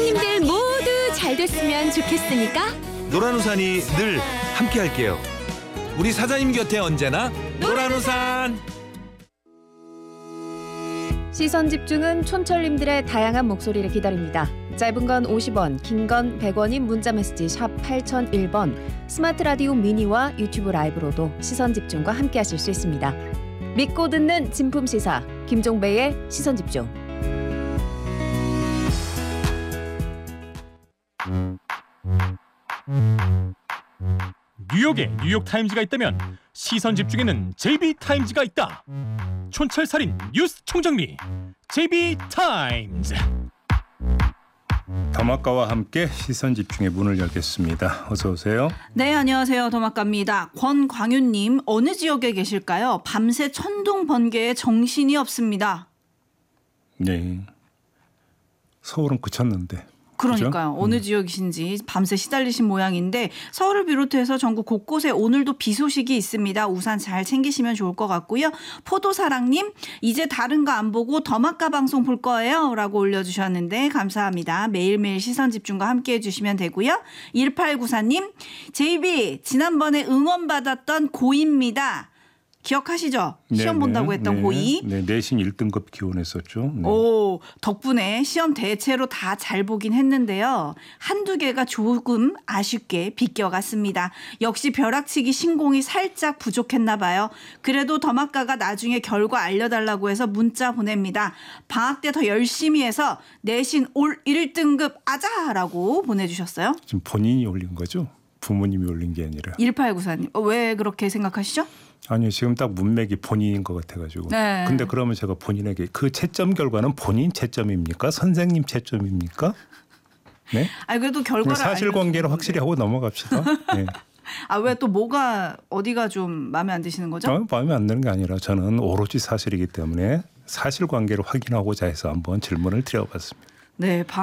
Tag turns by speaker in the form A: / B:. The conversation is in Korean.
A: 사장님들 모두 잘 됐으면 좋겠으니까
B: 노란우산이 늘 함께할게요. 우리 사장님 곁에 언제나 노란우산.
C: 시선 집중은 촌철님들의 다양한 목소리를 기다립니다. 짧은 건 50원, 긴 건 100원인 문자메시지 샵 8001번, 스마트 라디오 미니와 유튜브 라이브로도 시선 집중과 함께하실 수 있습니다. 믿고 듣는 진품 시사, 김종배의 시선 집중.
D: 뉴욕에 뉴욕타임즈가 있다면 시선 집중에는 JB타임즈가 있다. 촌철살인 뉴스 총정리 JB타임즈.
E: 더마카와 함께 시선 집중의 문을 열겠습니다. 어서 오세요.
F: 네, 안녕하세요. 더마카입니다. 권광윤님, 어느 지역에 계실까요? 밤새 천둥 번개에 정신이 없습니다.
E: 네, 서울은 그쳤는데.
F: 그러니까요.
E: 그죠?
F: 어느 지역이신지 밤새 시달리신 모양인데 서울을 비롯해서 전국 곳곳에 오늘도 비 소식이 있습니다. 우산 잘 챙기시면 좋을 것 같고요. 포도사랑님, 이제 다른 거 안 보고 더마카 방송 볼 거예요 라고 올려주셨는데 감사합니다. 매일매일 시선집중과 함께해 주시면 되고요. 1894님, JB 지난번에 응원받았던 고입니다. 기억하시죠? 시험 본다고 했던 고이.
E: 네, 내신 1등급 기원했었죠. 네.
F: 오, 덕분에 시험 대체로 다 잘 보긴 했는데요. 한두 개가 조금 아쉽게 비껴갔습니다. 역시 벼락치기 신공이 살짝 부족했나 봐요. 그래도 더마카가 나중에 결과 알려달라고 해서 문자 보냅니다. 방학 때 더 열심히 해서 내신 올 1등급 아자라고 보내주셨어요.
E: 지금 본인이 올린 거죠? 부모님이 올린 게 아니라.
F: 1894님, 왜 그렇게 생각하시죠?
E: 아니요, 지금 딱 문맥이 본인인 것 같아가지고.
F: 네.
E: 근데 그러면 제가 본인에게 그 채점 결과는 본인 채점입니까? 선생님 채점입니까? 네.
F: 아니 그래도 결과를
E: 사실관계를 확실히 하고 넘어갑시다. 네.
F: 아, 왜 또 뭐가 어디가 좀 마음에 안 드시는 거죠?
E: 마음에 안 드는 게 아니라 저는 오로지 사실이기 때문에 사실관계를 확인하고자 해서 한번 질문을 드려봤습니다.
F: 네.